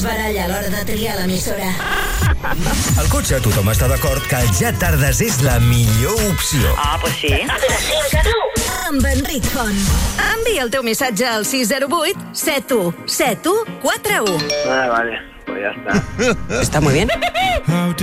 es baralla a l'hora de triar l'emissora. Al cotxe tothom està d'acord que el Ja Tardes és la millor opció. Ah, pues sí. De 5 a 9. Amb Enric Font. Envia el teu missatge al 608 717141. Vale, pues ya está. Está muy bien.